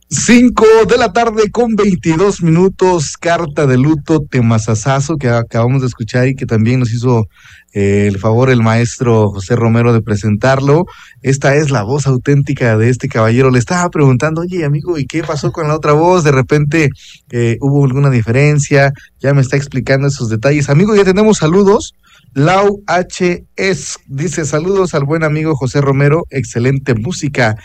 5 de la tarde con 22 minutos, Carta de Luto, temazazazo que acabamos de escuchar y que también nos hizo el favor el maestro José Romero de presentarlo. Esta es la voz auténtica de este caballero. Le estaba preguntando, oye amigo, ¿y qué pasó con la otra voz? De repente hubo alguna diferencia, ya me está explicando esos detalles. Amigo, ya tenemos saludos. Lau HS dice saludos al buen amigo José Romero, excelente música.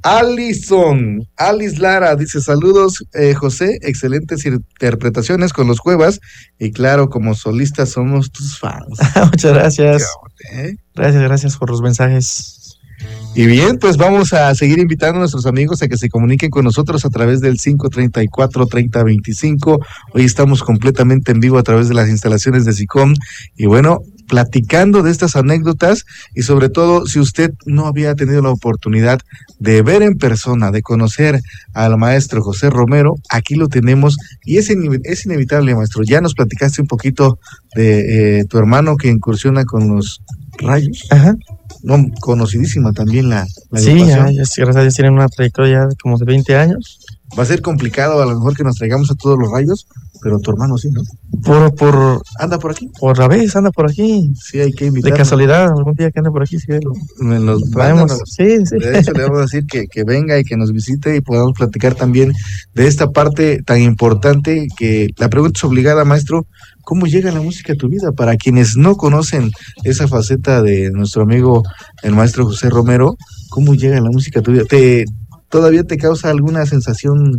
Alice Lara dice saludos, José, excelentes interpretaciones con los Cuevas y claro, como solistas somos tus fans. Muchas gracias. Gracias por los mensajes. Y bien, pues vamos a seguir invitando a nuestros amigos a que se comuniquen con nosotros a través del 534-3025. Hoy estamos completamente en vivo a través de las instalaciones de SICOM y bueno, platicando de estas anécdotas y sobre todo si usted no había tenido la oportunidad de ver en persona, de conocer al maestro José Romero, aquí lo tenemos y es inevitable, maestro. Ya nos platicaste un poquito de tu hermano que incursiona con los rayos. Ajá. No, conocidísima también la sí, agrupación. ya, gracias a Dios tienen una trayectoria como de 20 años. Va a ser complicado a lo mejor que nos traigamos a todos los rayos, pero tu hermano sí, ¿no? ¿Anda por aquí? Por la vez, anda por aquí. Sí, hay que invitarlo. De casualidad, algún día que ande por aquí, sí. Nos traemos. Sí. De hecho, le vamos a decir que venga y que nos visite y podamos platicar también de esta parte tan importante que la pregunta es obligada, maestro. ¿Cómo llega la música a tu vida? Para quienes no conocen esa faceta de nuestro amigo, el maestro José Romero, ¿cómo llega la música a tu vida? ¿Todavía te causa alguna sensación